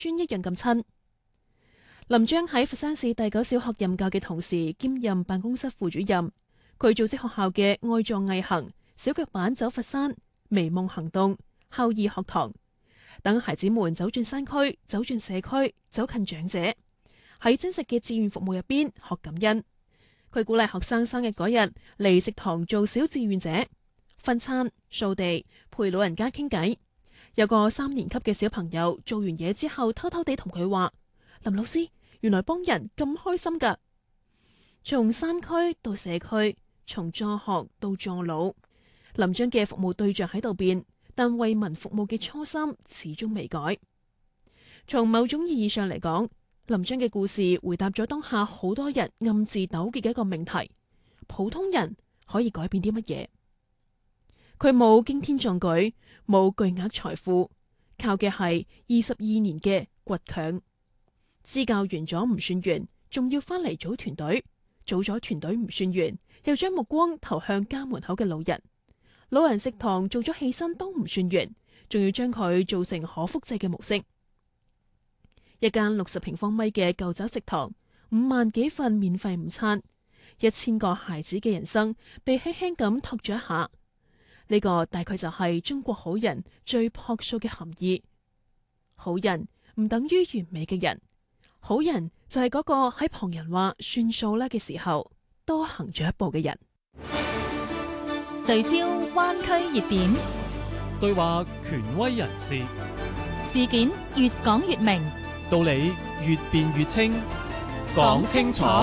磚一樣咁親。林章喺佛山市第9小學任教嘅同時，兼任辦公室副主任。佢組織學校嘅愛助毅行、小腳板走佛山、微夢行動、孝義學堂，等孩子們走進山區、走進社區、走近長者，喺真實嘅志願服務入邊學感恩。佢鼓勵學生生日嗰日嚟食堂做小志願者，分餐、掃地、陪老人家傾偈。有個3年級嘅小朋友做完嘢之後，偷偷地同佢話：林老師，原來幫人咁開心㗎。從山區到社區，從助學到助老，林章嘅服務對象喺度變，但為民服務嘅初心始終未改。從某種意義上嚟講，林章嘅故事回答咗當下好多人暗自糾結嘅一個命題：普通人可以改變啲乜嘢？佢冇驚天壯舉，冇巨額財富，靠嘅係22年嘅倔強。支教完咗唔算完，仲要翻嚟組團隊，組咗團隊唔算完，又將目光投向家門口嘅老人。老人食堂做咗起身都唔算完，仲要將佢做成可複製嘅模式。一間60平方米嘅舊宅食堂，5萬幾份免費午餐，1000個孩子嘅人生被輕輕咁托咗一下。呢個大概就係中國好人最樸素嘅含義。好人唔等於完美嘅人，好人就係嗰個喺旁人話算數啦嘅時候多行咗一步嘅人。 聚焦灣區熱點， 對話權威人士， 事件越講越明， 道理越辯越清，講清楚。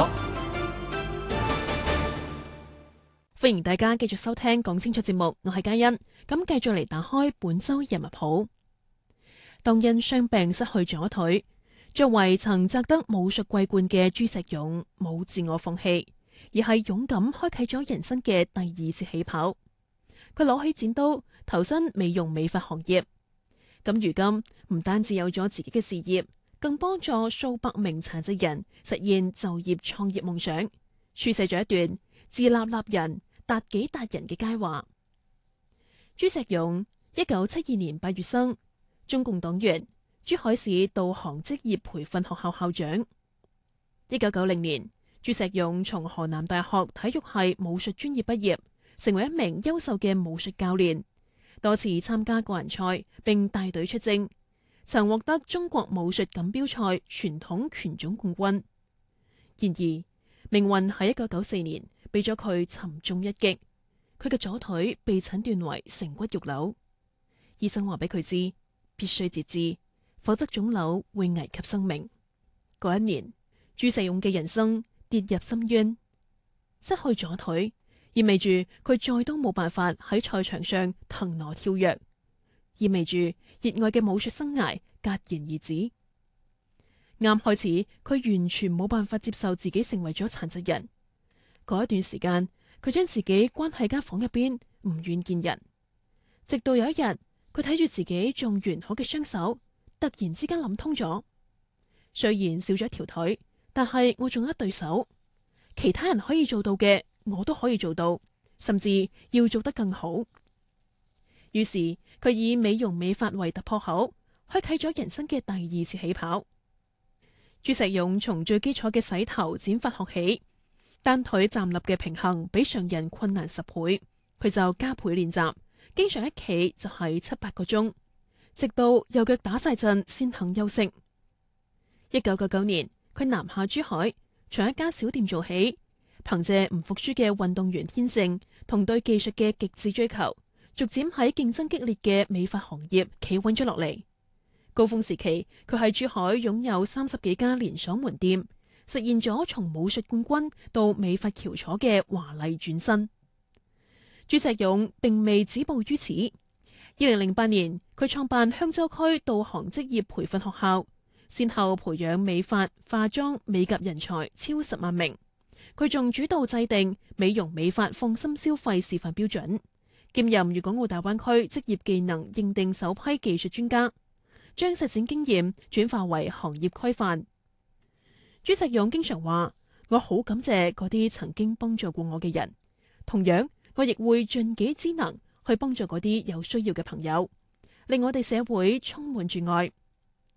歡迎大家繼續收聽講清楚節目，我係嘉欣。咁繼續嚟打開本周人物譜。當因傷病失去左腿，作為曾摘得武術桂冠嘅朱石勇冇自我放棄，而係勇敢開啟咗人生嘅第2次起跑。佢攞起剪刀投身美容美髮行業，咁如今唔單止有咗自己嘅事業，更幫助數百名殘疾人實現就業創業夢想，書寫咗一段自立立人達己達人嘅佳話。朱石勇1972年8月生，中共黨員，珠海市導航職業培訓學校校長。1990年，朱石勇從河南大學體育系武術專業畢業，成為一名優秀嘅武術教練，多次參加個人賽並帶隊出征，曾獲得中國武術錦標賽傳統拳種冠軍。然而，命運喺1994年俾咗佢沉重一擊，佢嘅左腿被診斷為成骨肉瘤，醫生話俾佢知必須截肢，否則腫瘤會危及生命。嗰一年，朱石勇嘅人生跌入深淵，失去左腿意味住佢再都冇辦法喺賽場上騰挪跳躍，意味住熱愛嘅武術生涯戛然而止。啱開始，佢完全冇辦法接受自己成為咗殘疾人。嗰一段時間，佢將自己關喺間房入邊，唔願見人。直到有一日，佢睇住自己仲完好嘅雙手，突然之間諗通咗。雖然少咗一條腿，但係我仲有一對手，其他人可以做到嘅，我都可以做到，甚至要做得更好。於是佢以美容美髮為突破口，開啟咗人生嘅第2次起跑。朱石勇從最基礎嘅洗頭剪髮學起，單腿站立嘅平衡比常人困難10倍，佢就加倍練習，經常一企就係7-8個鐘，直到右腳打晒震先肯休息。1999年，佢南下珠海，從一家小店做起，憑借唔服輸嘅運動員天性同對技術嘅極致追求，逐漸喺競爭激烈嘅美髮行業企穩咗落嚟。高峰時期，佢喺珠海擁有30幾家連鎖門店，實現咗從武術冠軍到美髮翹楚嘅華麗轉身。朱石勇並未止步於此。2008年，佢創辦香洲區導航職業培訓學校，先後培養美髮、化妝、美甲人才超10萬名。佢仲主導制定美容美髮放心消費示範標準，兼任粵港澳大灣區職業技能認定首批技術專家，將實踐經驗轉化為行業規範。朱石勇經常話：我好感謝嗰啲曾經幫助過我嘅人，同樣我亦會盡己之能去幫助嗰啲有需要嘅朋友，令我哋社會充滿住愛。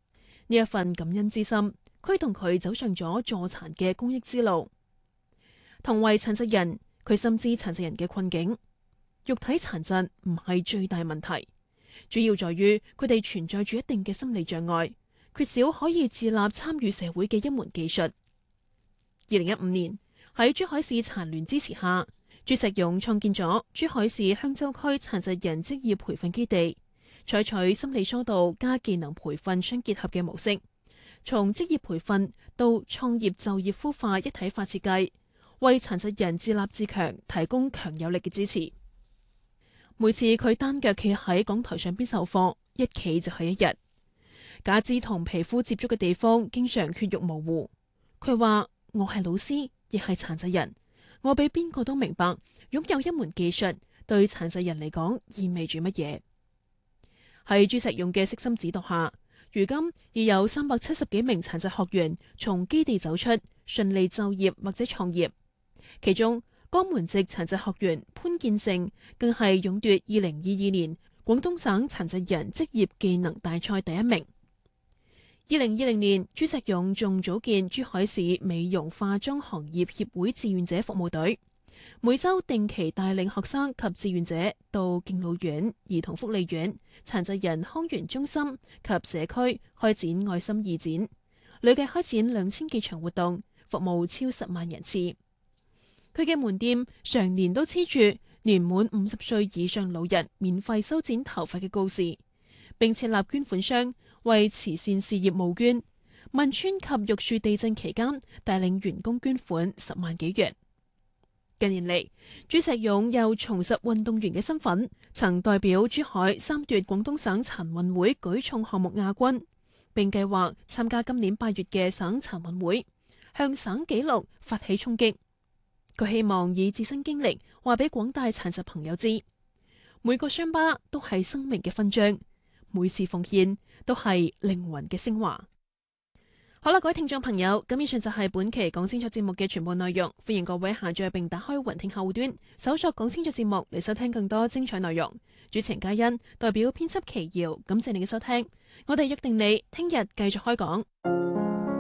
呢一份感恩之心，驅動佢走上咗助殘嘅公益之路。同為殘疾人，佢深知殘疾人嘅困境。肉體殘疾唔係最大問題，主要在於佢哋存在住一定嘅心理障礙，缺少可以自立參與社會嘅一門技術。2015年喺珠海市殘聯支持下，朱石勇創建咗珠海市香洲區殘疾人職業培訓基地，採取心理疏導加技能培訓相結合嘅模式，從職業培訓到創業就業孵化一體化設計，為殘疾人自立自強提供強有力嘅支持。每次佢單腳企喺講台上邊授課，一企就係一日。假肢同皮膚接觸嘅地方經常血肉模糊。佢話：我係老師，亦係殘疾人，我比邊個都明白擁有一門技術對殘疾人嚟講意味住乜嘢。喺朱石勇嘅悉心指導下，如今已有370幾名殘疾學員從基地走出，順利就業或者創業。其中江門籍殘疾學員潘建成更係勇奪2022年廣東省殘疾人職業技能大賽第1名。2020年，朱石勇仲組建珠海市美容化妝行業協會志願者服務隊，每週定期帶領學生及志願者到敬老院、兒童福利院、殘疾人康源中心及社區開展愛心義展，累計開展2000幾場活動，服務超10萬人次。佢嘅門店常年都黐住年滿50歲以上老人免費修剪頭髮嘅告示，並設立捐款箱為慈善事業募捐。汶川及玉樹地震期間，帶領員工捐款10萬幾元。近年嚟，朱石勇又重拾運動員嘅身份，曾代表珠海3奪廣東省殘運會舉重項目亞軍，並計劃參加今年8月嘅省殘運會，向省紀錄發起衝擊。佢希望以自身經歷話俾廣大殘疾朋友知，每個傷疤都係生命嘅勳章，每次奉獻都係靈魂嘅升華。好啦，各位聽眾朋友，咁以上就係本期講清楚節目嘅全部內容。歡迎各位下載並打開雲聽客戶端，搜索講清楚節目嚟收聽更多精彩內容。主持人嘉欣代表編輯奇瑤，感謝你嘅收聽。我哋約定你聽日繼續開講。